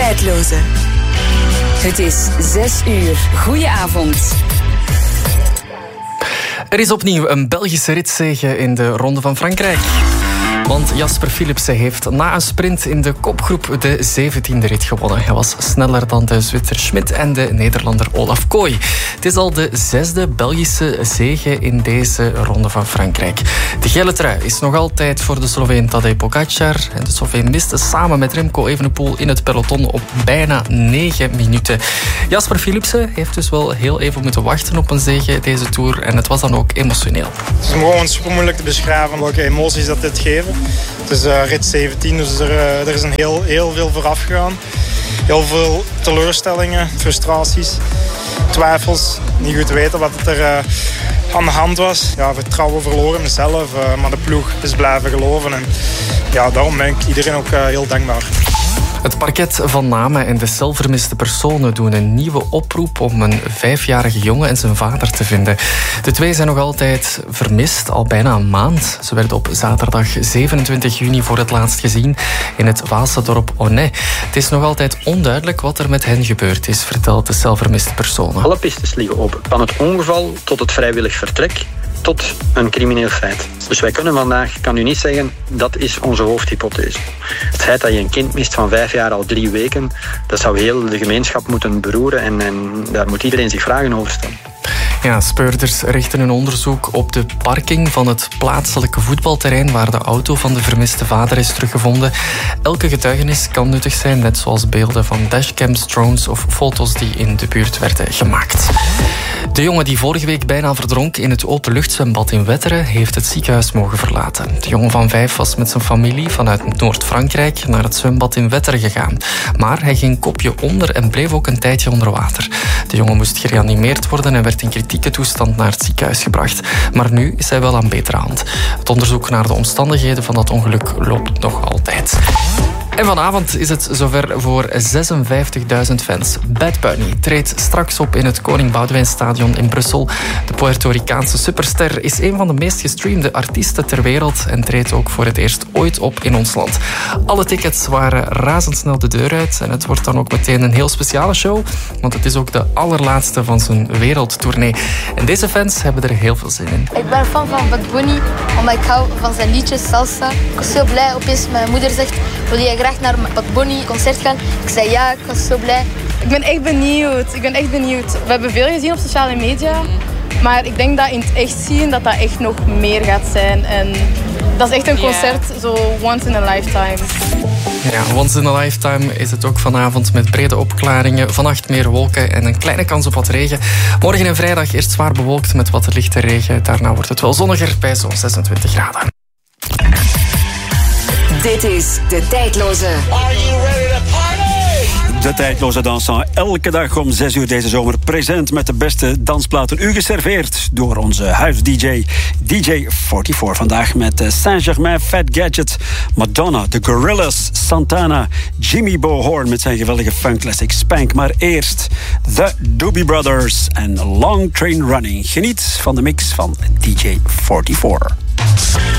Tijdloze. Het is 6 uur. Goedenavond. Er is opnieuw een Belgische ritzege in de Ronde van Frankrijk. Want Jasper Philipsen heeft na een sprint in de kopgroep de 17e rit gewonnen. Hij was sneller dan de Zwitser Schmidt en de Nederlander Olaf Kooi. Het is al de 6e Belgische zege in deze Ronde van Frankrijk. De gele trui is nog altijd voor de Sloveen Tadej Pogacar. En de Sloveen miste samen met Remco Evenepoel in het peloton op bijna 9 minuten. Jasper Philipsen heeft dus wel heel even moeten wachten op een zege deze Tour. En het was dan ook emotioneel. Het is gewoon super moeilijk te beschrijven welke emoties dat dit geven. Het is rit 17, dus er is een heel veel vooraf gegaan. Heel veel teleurstellingen, frustraties, twijfels. Niet goed weten wat er aan de hand was. Ja, vertrouwen verloren in mezelf, maar de ploeg is blijven geloven. En ja, daarom ben ik iedereen ook heel dankbaar. Het parket van Namen en de celvermiste personen doen een nieuwe oproep om een 5-jarige jongen en zijn vader te vinden. De twee zijn nog altijd vermist, al bijna een maand. Ze werden op zaterdag 27 juni voor het laatst gezien in het Waalse dorp Onnay. Het is nog altijd onduidelijk wat er met hen gebeurd is, vertelt de celvermiste personen. Alle pistes liggen open. Van het ongeval tot het vrijwillig vertrek tot een crimineel feit. Dus wij kunnen vandaag, kan u niet zeggen, dat is onze hoofdhypothese. Het feit dat je een kind mist van 5 jaar al 3 weken, dat zou heel de gemeenschap moeten beroeren en daar moet iedereen zich vragen over stellen. Ja, speurders richten een onderzoek op de parking van het plaatselijke voetbalterrein waar de auto van de vermiste vader is teruggevonden. Elke getuigenis kan nuttig zijn, net zoals beelden van dashcams, drones of foto's die in de buurt werden gemaakt. De jongen die vorige week bijna verdronk in het openluchtzwembad in Wetteren heeft het ziekenhuis mogen verlaten. De jongen van 5 was met zijn familie vanuit Noord-Frankrijk naar het zwembad in Wetteren gegaan. Maar hij ging kopje onder en bleef ook een tijdje onder water. De jongen moest gereanimeerd worden en werd in kritieke toestand naar het ziekenhuis gebracht. Maar nu is hij wel aan betere hand. Het onderzoek naar de omstandigheden van dat ongeluk loopt nog altijd. En vanavond is het zover voor 56.000 fans. Bad Bunny treedt straks op in het Koning Boudewijnstadion in Brussel. De Puerto Ricaanse superster is een van de meest gestreamde artiesten ter wereld en treedt ook voor het eerst ooit op in ons land. Alle tickets waren razendsnel de deur uit en het wordt dan ook meteen een heel speciale show, want het is ook de allerlaatste van zijn wereldtournee. En deze fans hebben er heel veel zin in. Ik ben fan van Bad Bunny, omdat ik hou van zijn liedjes, salsa. Ik was zo blij, opeens mijn moeder zegt, wil jij graag naar Bad Bunny concert gaan? Ik zei ja, ik was zo blij. Ik ben echt benieuwd. We hebben veel gezien op sociale media, maar ik denk dat in het echt zien dat echt nog meer gaat zijn. En dat is echt een concert, zo once in a lifetime. Ja, once in a lifetime is het ook vanavond met brede opklaringen. Vannacht meer wolken en een kleine kans op wat regen. Morgen en vrijdag eerst zwaar bewolkt met wat lichte regen. Daarna wordt het wel zonniger bij zo'n 26 graden. Dit is De Tijdloze. Are you ready to party? De Tijdloze dansen elke dag om 6 uur deze zomer present met de beste dansplaten u geserveerd door onze huis-DJ DJ44. Vandaag met Saint-Germain, Fat Gadget, Madonna, The Gorillaz, Santana, Jimmy Bo Horn met zijn geweldige funk classic Spank. Maar eerst The Doobie Brothers en Long Train Running. Geniet van de mix van DJ44.